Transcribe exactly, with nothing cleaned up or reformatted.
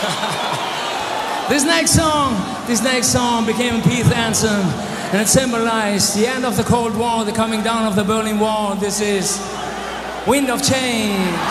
This next song, this next song became a peace anthem, and it symbolized the end of the Cold War, the coming down of the Berlin Wall. This is Wind of Change.